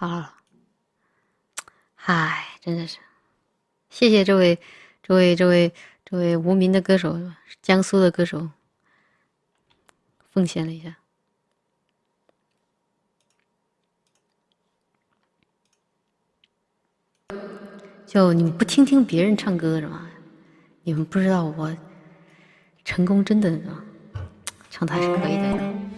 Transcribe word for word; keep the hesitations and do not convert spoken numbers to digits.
好了，唉，真的是，谢谢这位，这位，这位，这位无名的歌手，江苏的歌手，奉献了一下。就你们不听听别人唱歌是吗？你们不知道我成功真的唱的还是可以的。